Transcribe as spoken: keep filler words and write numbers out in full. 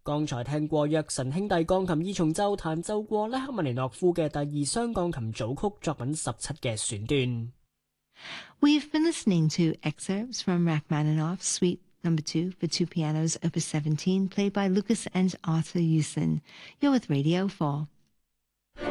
剛才聽過約神兄弟鋼琴二重奏彈奏過拉赫曼尼諾夫嘅第二雙鋼琴組曲作品十七嘅選段。 We've been listening to excerpts from Rachmaninoff's Suite Number Two for two pianos, Opus seventeen, played by Lucas and Arthur Uslan. You're with Radio four.